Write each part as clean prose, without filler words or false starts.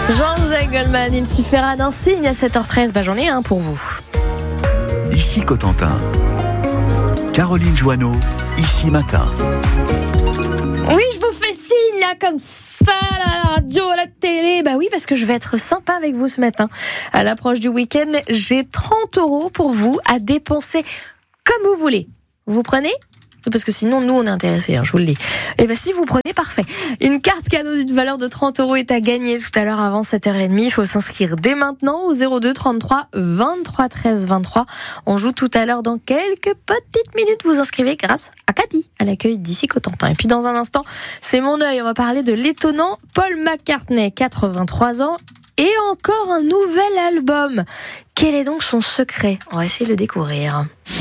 Jean-Jacques Goldman, il suffira d'un signe à 7h13. J'en ai un pour vous. Ici Cotentin. Caroline Joanneau, ici matin. Oui, je vous fais signe là comme ça à la radio, à la télé. Oui, parce que je vais être sympa avec vous ce matin. À l'approche du week-end, j'ai 30 € pour vous à dépenser comme vous voulez. Vous prenez ? Parce que sinon, nous, on est intéressés, je vous le dis. Et si vous prenez, parfait. Une carte cadeau d'une valeur de 30 € est à gagner tout à l'heure avant 7h30. Il faut s'inscrire dès maintenant au 02 33 23 13 23. On joue tout à l'heure dans quelques petites minutes. Vous inscrivez grâce à Cathy, à l'accueil d'ici Cotentin. Et puis dans un instant, c'est mon œil. On va parler de l'étonnant Paul McCartney, 83 ans. Et encore un nouvel album. Quel est donc son secret ? On va essayer de le découvrir.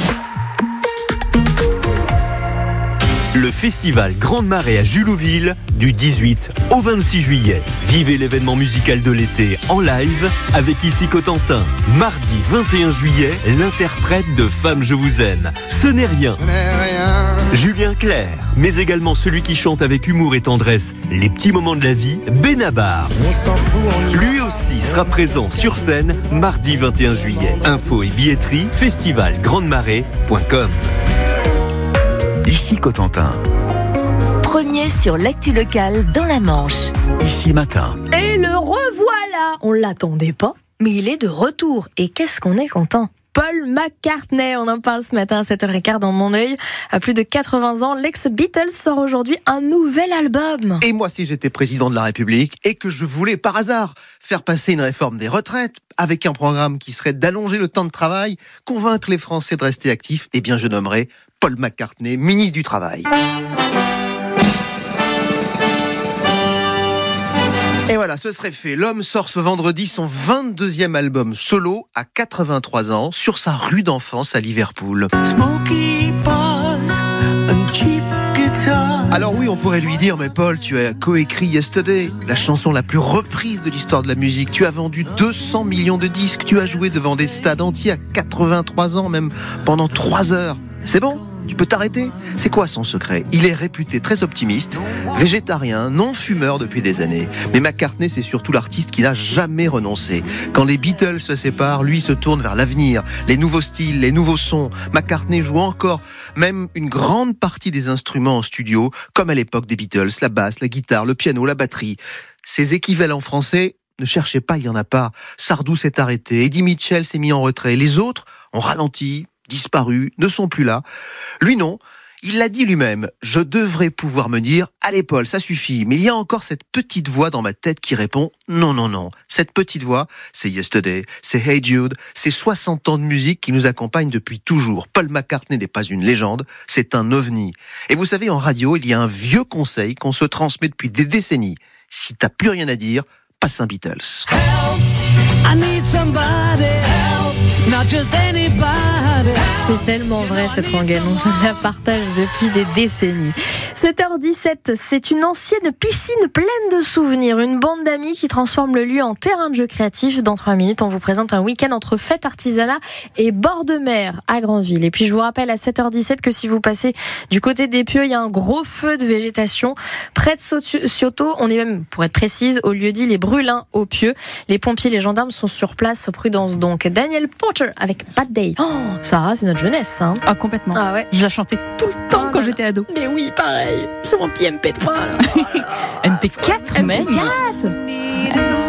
Le festival Grande Marée à Julouville du 18 au 26 juillet. Vivez l'événement musical de l'été en live avec Ici Cotentin. Mardi 21 juillet, l'interprète de Femme je vous aime. Ce n'est rien. Julien Clerc, mais également celui qui chante avec humour et tendresse les petits moments de la vie, Benabar. Lui aussi sera présent sur scène mardi 21 juillet. Info et billetterie festivalgrandemarée.com. Ici Cotentin. Premier sur l'actu locale dans la Manche. Ici matin. Et le revoilà. On l'attendait pas, mais il est de retour. Et qu'est-ce qu'on est content. Paul McCartney, on en parle ce matin à 7h15 dans mon œil. À plus de 80 ans, l'ex-Beatles sort aujourd'hui un nouvel album. Et moi, si j'étais président de la République et que je voulais par hasard faire passer une réforme des retraites avec un programme qui serait d'allonger le temps de travail, convaincre les Français de rester actifs, eh bien je nommerais Paul McCartney ministre du Travail. Et voilà, ce serait fait. L'homme sort ce vendredi son 22e album solo à 83 ans sur sa rue d'enfance à Liverpool. Alors oui, on pourrait lui dire, mais Paul, tu as coécrit Yesterday, la chanson la plus reprise de l'histoire de la musique. Tu as vendu 200 millions de disques, tu as joué devant des stades entiers à 83 ans, même pendant 3 heures. C'est bon ? Tu peux t'arrêter ? C'est quoi son secret ? Il est réputé très optimiste, végétarien, non-fumeur depuis des années. Mais McCartney, c'est surtout l'artiste qui n'a jamais renoncé. Quand les Beatles se séparent, lui se tourne vers l'avenir, les nouveaux styles, les nouveaux sons. McCartney joue encore même une grande partie des instruments en studio, comme à l'époque des Beatles, la basse, la guitare, le piano, la batterie. Ses équivalents français, ne cherchez pas, il n'y en a pas. Sardou s'est arrêté, Eddie Mitchell s'est mis en retrait. Les autres ont ralenti, disparus, ne sont plus là. Lui non, il l'a dit lui-même, je devrais pouvoir me dire, allez Paul, ça suffit, mais il y a encore cette petite voix dans ma tête qui répond, non, non, non. Cette petite voix, c'est Yesterday, c'est Hey Jude, c'est 60 ans de musique qui nous accompagnent depuis toujours. Paul McCartney n'est pas une légende, c'est un ovni. Et vous savez, en radio, il y a un vieux conseil qu'on se transmet depuis des décennies. Si t'as plus rien à dire, passe un Beatles. Help, I need somebody, help, not just anybody. C'est tellement vrai cette rengaine, on se la partage depuis des décennies. 7h17, c'est une ancienne piscine pleine de souvenirs, une bande d'amis qui transforme le lieu en terrain de jeu créatif. Dans 3 minutes, on vous présente un week-end entre fête artisanat et bord de mer à Grandville. Et puis je vous rappelle à 7h17 que si vous passez du côté des Pieux, il y a un gros feu de végétation près de Cioto. On est même, pour être précise, au lieu-dit les Brûlins aux Pieux. Les pompiers, les gendarmes sont sur place, prudence donc. Daniel Porter avec Bad Day. Oh, Sarah, c'est notre jeunesse, hein. Ah, complètement. Ah ouais. Je la chantais tout le temps quand j'étais ado. Mais oui, pareil. C'est mon petit MP3. MP4 même. MP4.